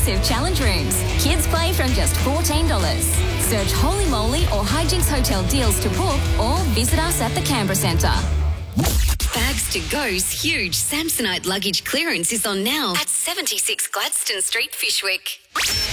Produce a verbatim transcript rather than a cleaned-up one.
exclusive challenge rooms. Kids play from just fourteen dollars. Search Holy Moly or Hijinks Hotel deals to book or visit us at the Canberra Centre. Bags to Go's huge Samsonite luggage clearance is on now at seventy-six Gladstone Street, Fishwick.